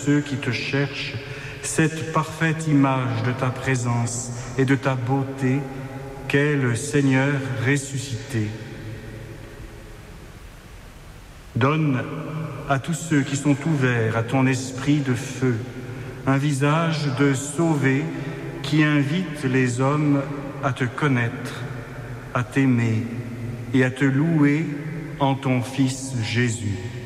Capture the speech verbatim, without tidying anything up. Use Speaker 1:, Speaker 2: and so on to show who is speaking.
Speaker 1: ceux qui te cherchent cette parfaite image de ta présence et de ta beauté qu'est le Seigneur ressuscité. Donne à tous ceux qui sont ouverts à ton esprit de feu un visage de sauvé qui invite les hommes à te connaître, à t'aimer et à te louer en ton Fils Jésus.